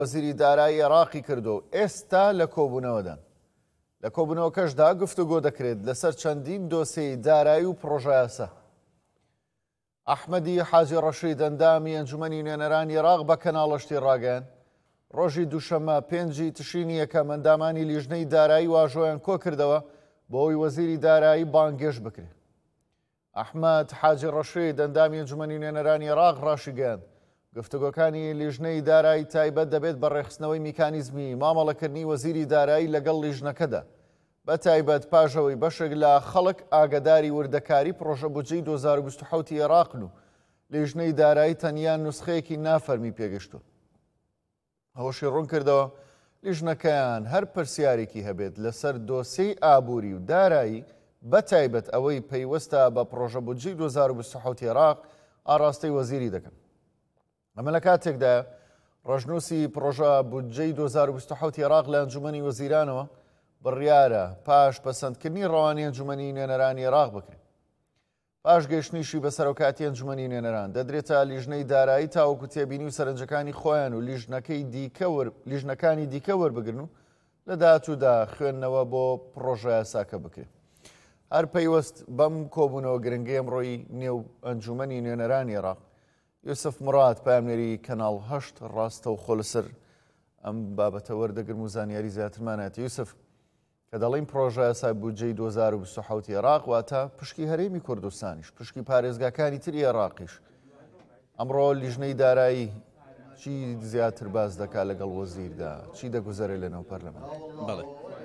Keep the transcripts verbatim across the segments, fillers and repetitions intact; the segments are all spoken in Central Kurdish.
وەزیری دارایی عێراقی کردو ئێستا لە کۆبوونەوەدان. لە کۆبوونەوەکەشدا گفتوگۆ دەکرێت لەسەر چەندین دۆسیەی دارایی و پڕۆژە یاسا. ئەحمەدی حاجی ڕەشید ئەندامی ئەنجومەنی نوێنەرانی عێراق بە کەناڵەشتی ڕاگەیاند ڕۆژی دووشەمە پێنجی تشرینی یەکەم ئەندامانی لیژنەی دارایی واژۆیان کۆ کردەوە بۆ ئەوەی وەزیری دارایی بانگێشت بکرێت. ئەحمەد حاجی ڕەشید ئەندامی ئەنجومەنی نوێنەرانی عێراق ڕاشی گەیاند گفتوگۆکانی لیژنەی دارایی تایبەت دەبێت بە ڕێخستنەوەی میکانیزمی مامەڵەکردنی وەزیری دارایی لەگەڵ لیژنەکەدا بە تایبەت پاشەوەی بەشێک لە خەڵک ئاگاداری وردەکاری پرۆژە بودجەی دوو هەزار و بیست و حەوت عێراقن و لیژنەی دارایی تەنیا نوسخەیەکی نافەرمی پێگەشتووە. هەوشی ڕوون کردەوە لیژنەکەیان هەر پرسیارێکی هەبێت لەسەر دۆسیەی ئابووری و دارایی بە تایبەت ئەوەی پەیوەستە بە پرۆژە بودجەی دوو هەزار و بیست و حەوت عێراق ئاڕاستەی وەزیری دەکەن. ئەمە لە کاتێکدا ڕژنووسی پرۆژە بودجەی دوو هەزار و بیست و حەوت عێراق لە ئەنجومەنی وەزیرانەوە بڕیارە پاش پەسەندکردنی ڕەوانی ئەنجومەنی نوێنەرانی عێراق بکرێت. پاش گەیشتنیشی بە سەرۆکاتی ئەنجومەنی نوێنەران دەدرێتە لیژنەی دارایی تاوەکو تێبینی و سەرنجەکانی خۆیان و لیژنەکەی دیکە لیژنەکانی دیکە وەربگرن و لە داهاتوودا خوێندنەوە بۆ پرۆژە یاساکە بکرێت. هەر پەیوەست بەم کۆبوونەوە گرنگی ئەمڕۆی نێو ئەنجومەنی نوێنەرانی عێراق یوسف مراد پامنێری کەناڵ هەشت ڕاستە و خۆ لەسەر ئەم بابەتە وەردەگرم و زانیاری زیاترمانێت. یوسف کە دەڵین پرۆژە یاسای بودجەی دوو هەزار و بیست و حەوت عێراق واتە پشکی هەرێمی کوردستانیش پشکی پارێزگاکانی تری عێراقیش ئەمڕۆ لیژنەی دارایی چی زیاتر باز دەکات لەگەڵ وەزیردا چی دەگوزارێت لەنێو پەرلەمان؟ بەڵێ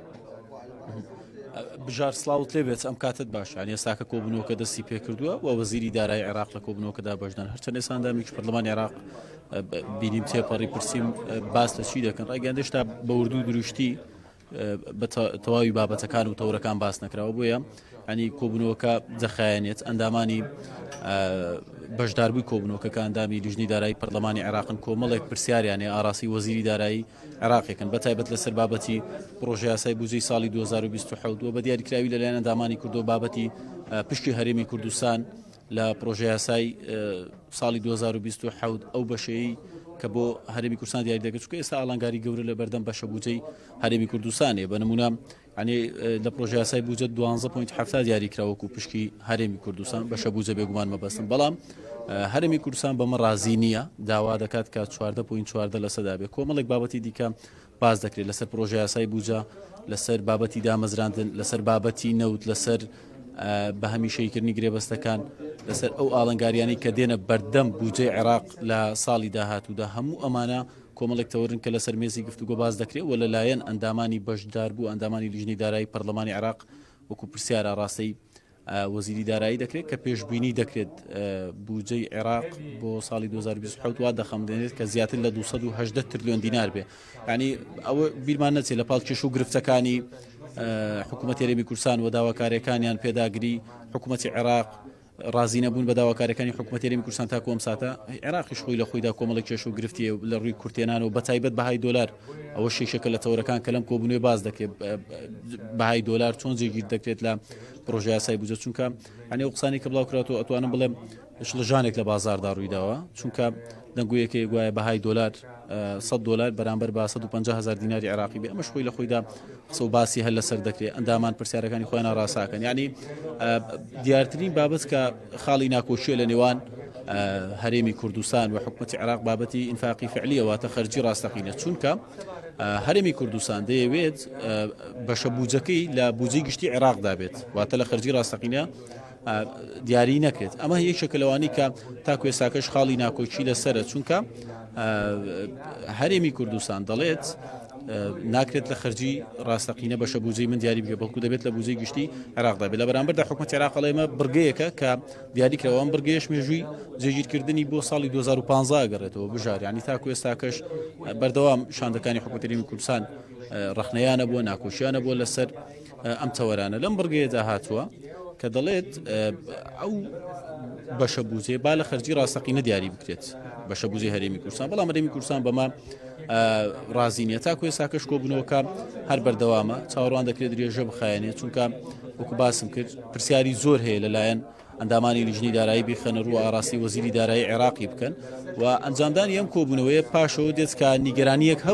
بژار سڵاوت لێبێت ئەم کاتت باش یان ئێستاکە کۆبوونەوەکە دەستی پێ کردووە و وەزیری دارایی عێراق لە کۆبوونەوەکەدا بەشدان هەرچەند ئێستاندامیش پەرلەمانی عێراق بینیم تێپەڕی پرسییم باس لە چی دەکەن ڕایگەیاندە هێشتا بە وردوو دروشتی بە تەواوی بابەتەکان و تەورەکان باس نەکراوە بۆیە ینی کۆبوونەوەکە جەخایەنێت ئەندامانی بەشداربووی کۆبوونەوەکەکە ئەندامی لیژنەی دارایی پەرلەمانی عێراقن کۆمەڵێک پرسیاریانێ ئاراسی وەزیری دارایی عێراقێکن بە تایبەت لەسەر بابەتی پرۆژە یاسای بودجەی ساڵی دوو هەزار و بیست و حەوت بە دیاریکراوی لەلایەن ئەندامانی کردو بابەتی پشتی هەرێمی کوردستان لە پرۆژە یاسای ساڵی دوو هەزار و بیست و حەوت ئەو بەشەیەی کە بۆ هەرێمی کوردستان دیاری دەکرێت چونکە ئێستا ئاڵنگاری گەورە لە بەردەم بەشە بودجەی هەرێمی کوردستانێ بە نمونە ینی لە پرۆژە یاسای بودجە دوانزە پۆینت هەفتاد دیاری کراوەکو پشکی هەرێمی کوردستان بەشە بودجە بێگومان مەبەستن بەڵام هەرێمی کوردستان بەمە ڕازی نییە داوا دەکات کە چواردە پۆینت چواردە لەسەدا بێت کۆمەڵێک بابەتی دیکە باز دەکرێت لەسەر پرۆژە یاسای بودجە لەسەر بابەتی دامەزراندن لەسەر بابەتی نەوت لەسەر بە هەمیشەیکردنی گرێبەستەکان لەسەر ئەو ئاڵنگاریانی کە دێنە بەردەم بودجەی عێراق لە ساڵی داهاتوودا هەموو ئەمانە کۆمەڵێک تەورن کە لەسەر مێزی گفتوگۆ باز دەکرێت و لەلایەن ئەندامانی بەشدار بوو ئەندامانی لیژنەی دارایی پەرلەمانی عێراق وەکو پرسیارە ڕاستەی وەزیری دارایی دەکرێت کە پێشبینی دەکرێت بودجەی عێراق بۆ ساڵی دوو هەزار و بیست و حەوت وا دەخەمدێنێت کە زیاتر لە دووسەد و هەژدە تریلیۆن دینار بێ ینی ئەوە بیرمان نەچێت لە پاڵ کێش و گرفتەکانی حکوومەتی هەرێمی کوردستان و داواکاریەکانیان پێداگری حکوومەتی عێراق ڕازی نەبوون بە داواکاریەکانی حکوومەتی هەرێمی کوردستان تاکو ئەم ساتە عێراقیش خۆی لە خۆیدا کۆمەڵێک کێش و گرفتی لە ڕووی کورتێنان و بە تایبەت بەهای دۆلار ئەوە شێشەکە لە تەورەکان کە لەم کۆبوونەوە باز دەکرێت بەهای دۆلار چۆن جێگیر دەکرێت لە پرۆژە یاسای بودجە چونکە ینی ئەو قسانی کە بڵاو کراتەوە ئەتوانم بڵێم شڵەژانێک لە بازاردا ڕوویداوە چونکە دەنگویەکەی گوایە بەهای دۆلار سەد دۆلار بەرامبەر بە سەد و پەنجا هەزار دیناری عێراقی بێ ئەمەش خۆی لە خۆیدا قسە و باسی هەر لەسەر دەکرێت ئەندامان پرسیارەکانی خۆیان ڕاستاکەن یعنی دیارترین بابەت کە خاڵی ناکۆشیە لە نێوان هەرێمی کوردستان و حکوومەتی عێراق بابەتی ئینفاقی فعلیەوە خەرجی ڕاستەقینە چونکە هەرێمی کوردستان دەیەوێت بەشە بودجەکەی لە بودجەی گشتی عێراقدا بێت واتە لە خەرجی ڕاستەقینە دیاری نەکرێت ئەمە یەکێکە لەوانی کە تاکو ئێستاکەش خاڵی ناکۆچی لەسرە چونکە هەرێمی کوردستان دەڵێت ناکرێت لە خەرجی ڕاستەقینە بەشە بودجەی من دیاری بکە بەڵکو دەبێت لە بودجەی گشتی عێراقدا بێت لە بەرامبەردا حکوومەتی عێراق ئەڵێمە بڕگەیەکە کە دیاری کراوە ئەم بڕگەیەش مێژووی جێگیرکردنی بۆ ساڵی دوو هەزار و پانزە ئەگەڕێتەوە بژار ینی تاکو ئێستاکەش بەردەوام شاندەکانی حکوومەتی هەرێمی کوردستان ڕەخنەیانە بووە ناکۆشیانە بووە لەسەر ئەم تەوەرانە لەم بڕگەیەدا هاتووە کە دەڵێت ئەو بەشە بودجێ با لە خەرجی ڕاستەقینە دیاری بکرێت بەشە بودجەی هەرێمی کوردستان بەڵام هەرێمی کوردستان بەمە ڕازی نییە تاکو ئێستاکەش کۆبوونەوەکە هەر بەردەوامە چاوەڕوان دەکرێت درێژە بخایەنێت چونکە وەکو باسم کرد پرسیاری زۆر هەیە لەلایەن ئەندامانی لیژنەی دارایی بخەنە ڕوو ئاراستی وەزیری دارایی عێراقی بکەن و ئەنجامدانی ئەم کۆبوونەوەیە پاشەوە دێت کە نیگەرانیەک هەبوو